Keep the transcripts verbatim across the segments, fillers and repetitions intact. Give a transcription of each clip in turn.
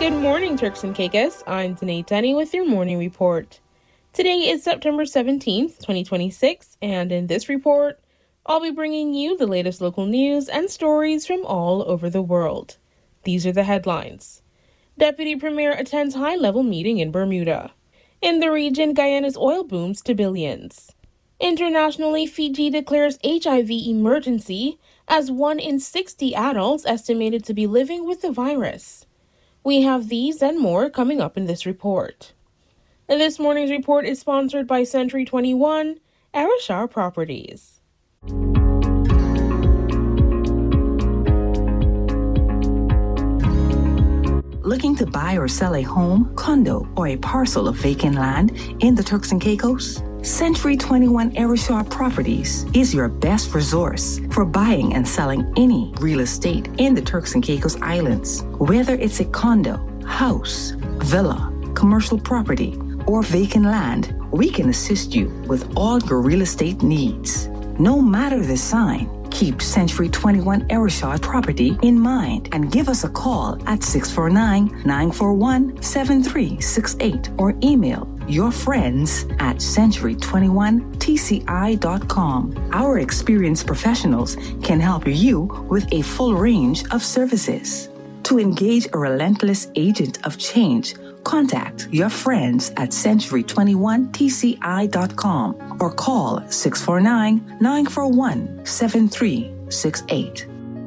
Good morning, Turks and Caicos. I'm Danae Denny with your morning report. Today is September seventeenth, twenty twenty-six, and in this report, I'll be bringing you the latest local news and stories from all over the world. These are the headlines. Deputy Premier attends high-level meeting in Bermuda. In the region, Guyana's oil booms to billions. Internationally, Fiji declares H I V emergency as one in sixty adults estimated to be living with the virus. We have these and more coming up in this report. This morning's report is sponsored by Century twenty-one, Arashar Properties. Looking to buy or sell a home, condo, or a parcel of vacant land in the Turks and Caicos? Century twenty-one Arashar Properties is your best resource for buying and selling any real estate in the Turks and Caicos Islands. Whether it's a condo, house, villa, commercial property, or vacant land, we can assist you with all your real estate needs. No matter the sign, keep Century twenty-one Arashar Property in mind and give us a call at six four nine, nine four one, seven three six eight or email your friends at century twenty-one T C I dot com. Our experienced professionals can help you with a full range of services. To engage a relentless agent of change, contact your friends at century twenty-one T C I dot com or call six four nine, nine four one, seven three six eight.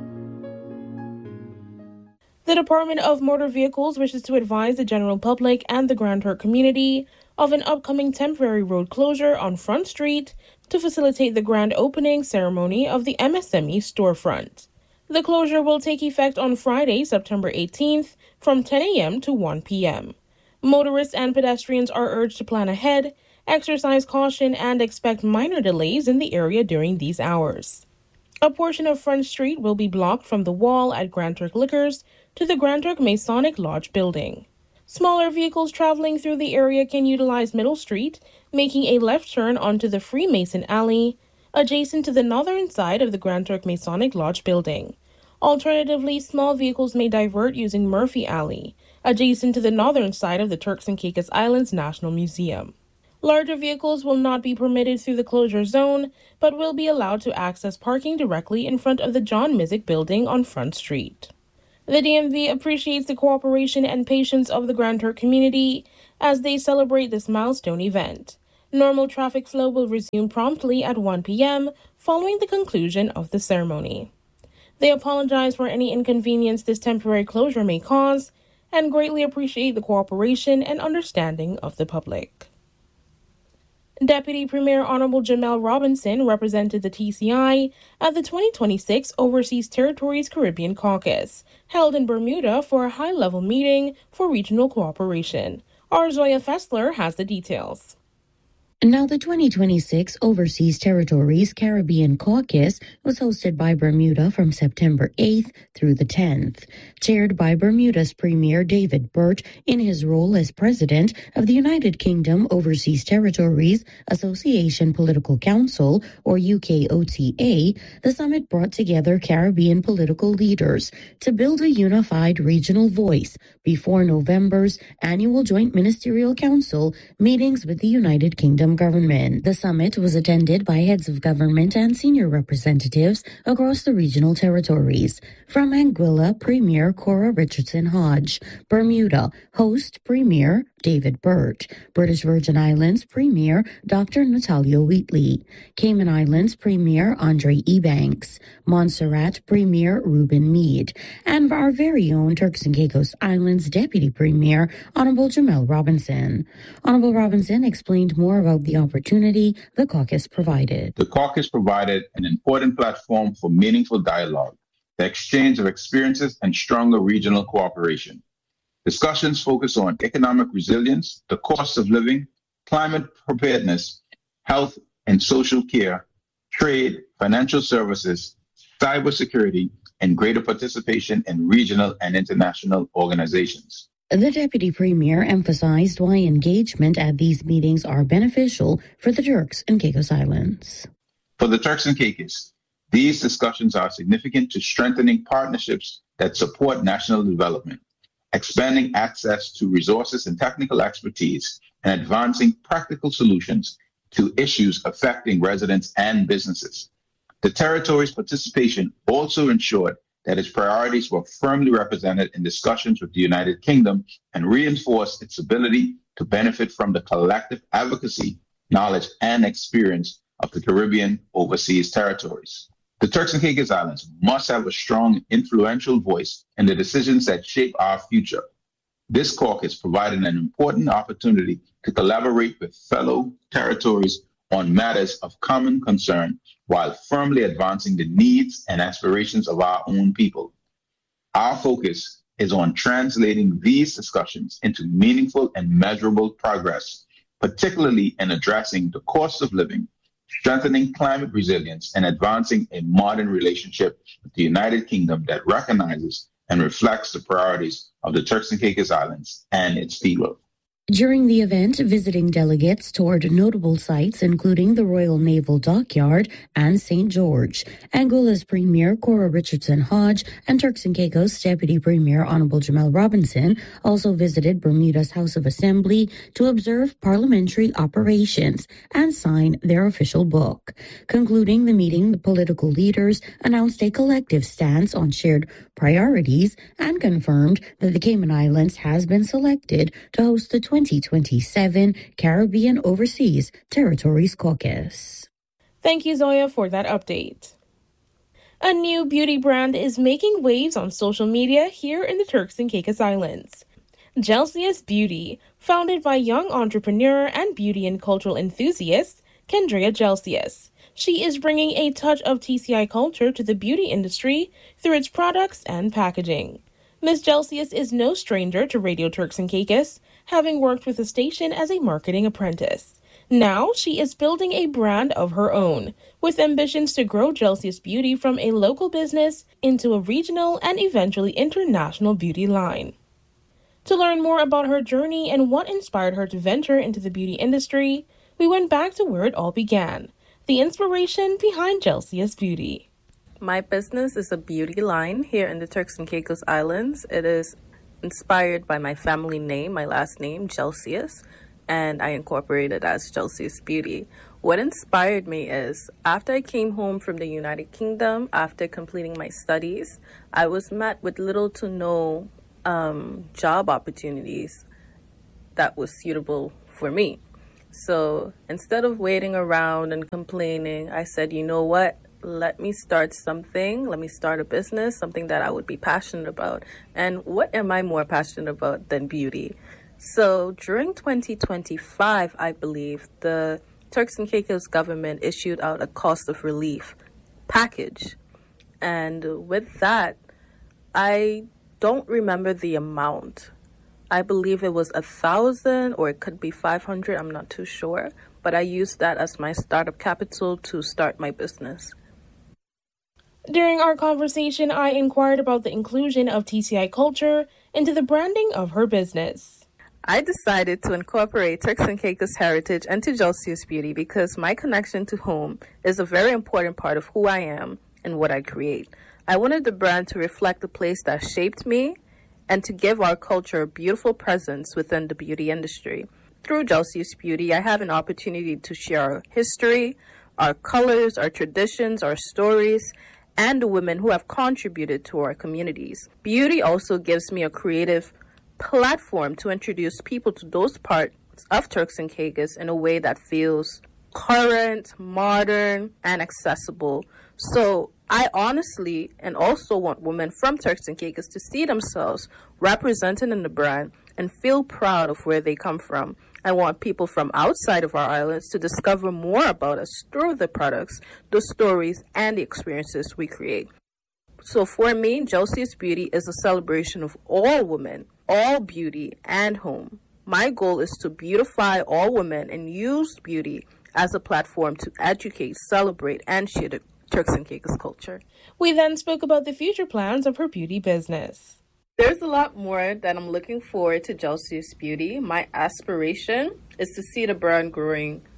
The Department of Motor Vehicles wishes to advise the general public and the Grand Turk community of an upcoming temporary road closure on Front Street to facilitate the grand opening ceremony of the M S M E storefront. The closure will take effect on Friday, September eighteenth, from ten a.m. to one p.m. Motorists and pedestrians are urged to plan ahead, exercise caution, and expect minor delays in the area during these hours. A portion of Front Street will be blocked from the wall at Grand Turk Liquors to the Grand Turk Masonic Lodge building. Smaller vehicles traveling through the area can utilize Middle Street, making a left turn onto the Freemason Alley, adjacent to the northern side of the Grand Turk Masonic Lodge building. Alternatively, small vehicles may divert using Murphy Alley, adjacent to the northern side of the Turks and Caicos Islands National Museum. Larger vehicles will not be permitted through the closure zone, but will be allowed to access parking directly in front of the John Mizik building on Front Street. The D M V appreciates the cooperation and patience of the Grand Turk community as they celebrate this milestone event. Normal traffic flow will resume promptly at one p.m. following the conclusion of the ceremony. They apologize for any inconvenience this temporary closure may cause and greatly appreciate the cooperation and understanding of the public. Deputy Premier Honorable Jamel Robinson represented the T C I at the twenty twenty-six Overseas Territories Caribbean Caucus, held in Bermuda for a high-level meeting for regional cooperation. Arzoya Fessler has the details. Now, the twenty twenty-six Overseas Territories Caribbean Caucus was hosted by Bermuda from September eighth through the tenth, chaired by Bermuda's Premier David Burt in his role as President of the United Kingdom Overseas Territories Association Political Council, or U K O T A. The summit brought together Caribbean political leaders to build a unified regional voice before November's annual Joint Ministerial Council meetings with the United Kingdom government. The summit was attended by heads of government and senior representatives across the regional territories. From Anguilla, Premier Cora Richardson Hodge; Bermuda, host Premier David Burt; British Virgin Islands Premier Doctor Natalia Wheatley; Cayman Islands Premier Andre Ebanks; Montserrat Premier Ruben Meade; and our very own Turks and Caicos Islands Deputy Premier Honorable Jamel Robinson. Honorable Robinson explained more about the opportunity the caucus provided. The caucus provided an important platform for meaningful dialogue, the exchange of experiences, and stronger regional cooperation. Discussions focus on economic resilience, the cost of living, climate preparedness, health and social care, trade, financial services, cybersecurity, and greater participation in regional and international organizations. The Deputy Premier emphasized why engagement at these meetings are beneficial for the Turks and Caicos Islands. For the Turks and Caicos, these discussions are significant to strengthening partnerships that support national development, expanding access to resources and technical expertise, and advancing practical solutions to issues affecting residents and businesses. The territory's participation also ensured that its priorities were firmly represented in discussions with the United Kingdom and reinforced its ability to benefit from the collective advocacy, knowledge, and experience of the Caribbean overseas territories. The Turks and Caicos Islands must have a strong, influential voice in the decisions that shape our future. This caucus provided an important opportunity to collaborate with fellow territories on matters of common concern while firmly advancing the needs and aspirations of our own people. Our focus is on translating these discussions into meaningful and measurable progress, particularly in addressing the cost of living, strengthening climate resilience, and advancing a modern relationship with the United Kingdom that recognizes and reflects the priorities of the Turks and Caicos Islands and its people. During the event, visiting delegates toured notable sites including the Royal Naval Dockyard and Saint George. Angola's Premier Cora Richardson Hodge and Turks and Caicos Deputy Premier Honorable Jamel Robinson also visited Bermuda's House of Assembly to observe parliamentary operations and sign their official book. Concluding the meeting, the political leaders announced a collective stance on shared priorities and confirmed that the Cayman Islands has been selected to host the twenty twenty-seven Caribbean Overseas Territories Caucus. Thank you, Zoya, for that update. A new beauty brand is making waves on social media here in the Turks and Caicos Islands. Gelsius Beauty, founded by young entrepreneur and beauty and cultural enthusiast Kendria Gelsius. She is bringing a touch of T C I culture to the beauty industry through its products and packaging. Miz Gelsius is no stranger to Radio Turks and Caicos, having worked with the station as a marketing apprentice. Now she is building a brand of her own, with ambitions to grow Gelsius Beauty from a local business into a regional and eventually international beauty line. To learn more about her journey and what inspired her to venture into the beauty industry, we went back to where it all began, the inspiration behind Gelsius Beauty. My business is a beauty line here in the Turks and Caicos Islands. It is inspired by my family name, my last name, Gelsius, and I incorporated as Gelsius Beauty. What inspired me is, after I came home from the United Kingdom, after completing my studies, I was met with little to no um, job opportunities that was suitable for me. So instead of waiting around and complaining, I said, you know what? Let me start something. Let me start a business, something that I would be passionate about. And what am I more passionate about than beauty? So during twenty twenty-five, I believe, the Turks and Caicos government issued out a cost of relief package. And with that, I don't remember the amount. I believe it was a thousand or it could be five hundred. I'm not too sure. But I used that as my startup capital to start my business. During our conversation, I inquired about the inclusion of T C I culture into the branding of her business. I decided to incorporate Turks and Caicos heritage into Gelsius Beauty because my connection to home is a very important part of who I am and what I create. I wanted the brand to reflect the place that shaped me and to give our culture a beautiful presence within the beauty industry. Through Gelsius Beauty, I have an opportunity to share our history, our colors, our traditions, our stories, and the women who have contributed to our communities. Beauty also gives me a creative platform to introduce people to those parts of Turks and Caicos in a way that feels current, modern, and accessible. So I honestly and also want women from Turks and Caicos to see themselves represented in the brand and feel proud of where they come from. I want people from outside of our islands to discover more about us through the products, the stories, and the experiences we create. So for me, Gelsius Beauty is a celebration of all women, all beauty, and home. My goal is to beautify all women and use beauty as a platform to educate, celebrate, and share the Turks and Caicos culture. We then spoke about the future plans of her beauty business. There's a lot more that I'm looking forward to Gelsius Beauty. My aspiration is to see the brand growing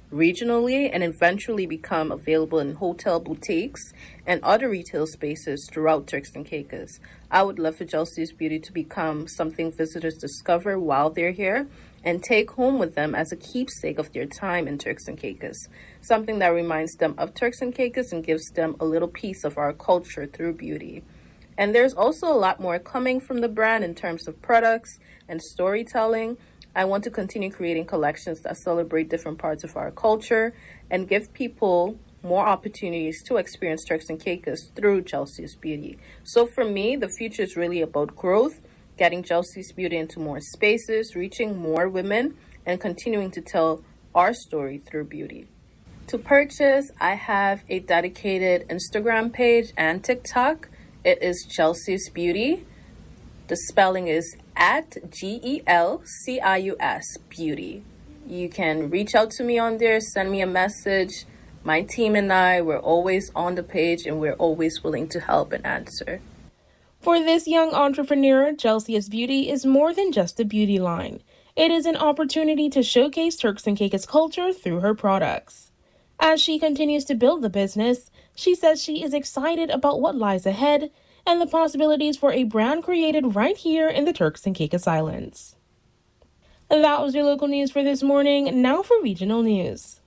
regionally and eventually become available in hotel boutiques and other retail spaces throughout Turks and Caicos. I would love for Gelsius Beauty to become something visitors discover while they're here and take home with them as a keepsake of their time in Turks and Caicos, something that reminds them of Turks and Caicos and gives them a little piece of our culture through beauty. And there's also a lot more coming from the brand in terms of products and storytelling. I want to continue creating collections that celebrate different parts of our culture and give people more opportunities to experience Turks and Caicos through Gelsius Beauty. So for me, the future is really about growth, getting Gelsius Beauty into more spaces, reaching more women, and continuing to tell our story through beauty. To purchase, I have a dedicated Instagram page and TikTok. It is Gelsius Beauty. The spelling is at G E L C I U S, Beauty. You can reach out to me on there, send me a message. My team and I, we're always on the page and we're always willing to help and answer. For this young entrepreneur, Gelsius Beauty is more than just a beauty line. It is an opportunity to showcase Turks and Caicos culture through her products. As she continues to build the business, she says she is excited about what lies ahead and the possibilities for a brand created right here in the Turks and Caicos Islands. That was your local news for this morning. Now for regional news.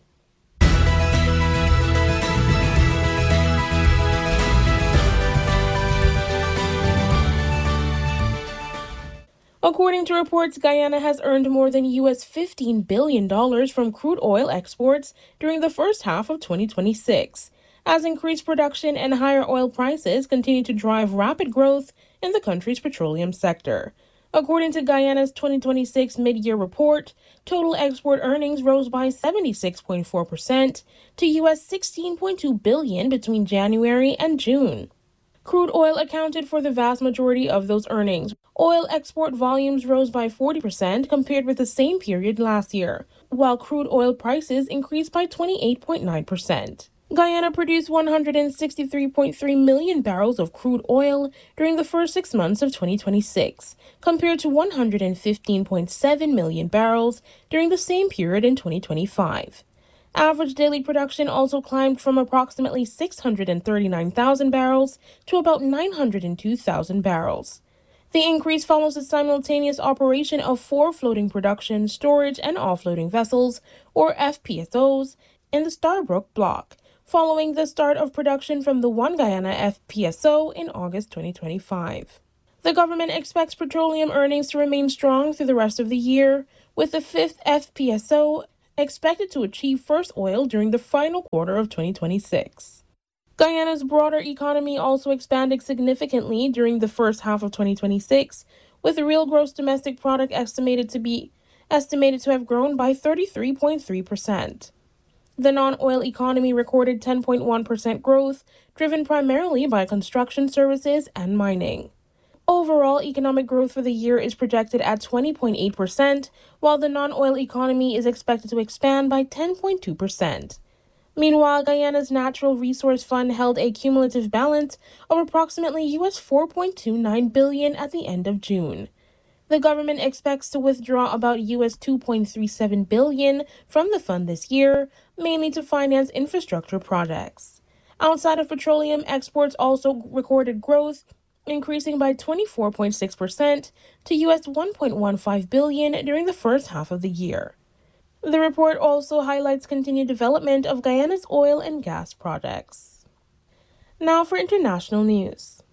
According to reports, Guyana has earned more than U S fifteen billion dollars from crude oil exports during the first half of twenty twenty-six, as increased production and higher oil prices continue to drive rapid growth in the country's petroleum sector. According to Guyana's twenty twenty-six mid-year report, total export earnings rose by seventy-six point four percent to U S sixteen point two billion dollars between January and June. Crude oil accounted for the vast majority of those earnings. Oil export volumes rose by forty percent compared with the same period last year, while crude oil prices increased by twenty-eight point nine percent. Guyana produced one hundred sixty-three point three million barrels of crude oil during the first six months of twenty twenty-six, compared to one hundred fifteen point seven million barrels during the same period in twenty twenty-five. Average daily production also climbed from approximately six hundred thirty-nine thousand barrels to about nine hundred two thousand barrels. The increase follows the simultaneous operation of four floating production, storage, and offloading vessels, or F P S Os, in the Starbrook block, following the start of production from the One Guyana F P S O in August twenty twenty-five. The government expects petroleum earnings to remain strong through the rest of the year, with the fifth F P S O expected to achieve first oil during the final quarter of twenty twenty-six. Guyana's broader economy also expanded significantly during the first half of twenty twenty-six, with the real gross domestic product estimated to be estimated to have grown by thirty-three point three percent. The non-oil economy recorded ten point one percent growth, driven primarily by construction services and mining. Overall, economic growth for the year is projected at twenty point eight percent, while the non-oil economy is expected to expand by ten point two percent. Meanwhile, Guyana's Natural Resource Fund held a cumulative balance of approximately U S four point two nine billion dollars at the end of June. The government expects to withdraw about U S two point three seven billion dollars from the fund this year, mainly to finance infrastructure projects. Outside of petroleum, exports also recorded growth, increasing by twenty-four point six percent to U S one point one five billion dollars during the first half of the year. The report also highlights continued development of Guyana's oil and gas projects. Now for international news.